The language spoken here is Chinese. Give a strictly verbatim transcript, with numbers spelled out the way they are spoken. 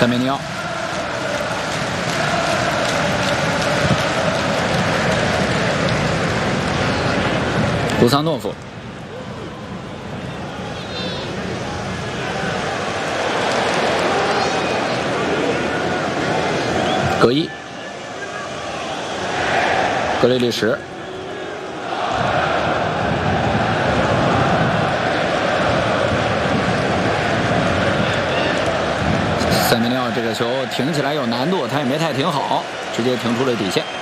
塞梅尼奥。古桑诺夫。格伊。格雷利什。塞梅尼奥这个球停起来有难度，他也没太停好，直接停出了底线。